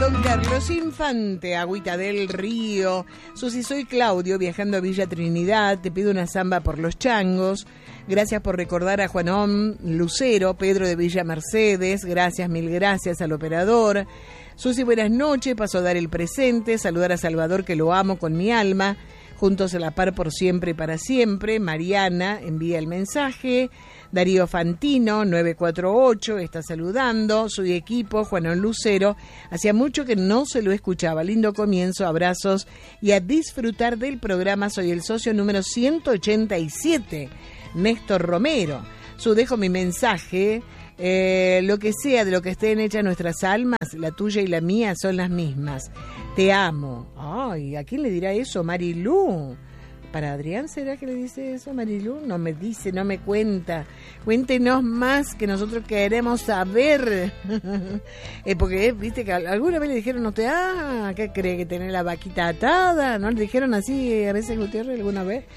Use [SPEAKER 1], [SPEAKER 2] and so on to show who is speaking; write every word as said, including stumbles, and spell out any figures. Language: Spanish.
[SPEAKER 1] don Carlos Infante, Agüita del Río. Susi, soy Claudio, viajando a Villa Trinidad. Te pido una samba por los changos. Gracias por recordar a Juanón Lucero, Pedro de Villa Mercedes. Gracias, mil gracias al operador. Susi, buenas noches. Paso a dar el presente. Saludar a Salvador, que lo amo con mi alma. Juntos a la par por siempre y para siempre. Mariana envía el mensaje. Darío Fantino, nueve cuatro ocho, está saludando. Su equipo, Juanón Lucero. Hacía mucho que no se lo escuchaba. Lindo comienzo, abrazos y a disfrutar del programa. Soy el socio número ciento ochenta y siete, Néstor Romero. Su dejo mi mensaje. Eh, lo que sea de lo que estén hechas nuestras almas, la tuya y la mía son las mismas. Te amo. Ay, ¿a quién le dirá eso? Marilú. ¿Para Adrián será que le dice eso, Marilú? No me dice, no me cuenta. Cuéntenos más, que nosotros queremos saber. eh, porque, viste, que alguna vez le dijeron a usted, ah, ¿qué cree que tener la vaquita atada? ¿No le dijeron así a veces, Gutiérrez, alguna vez?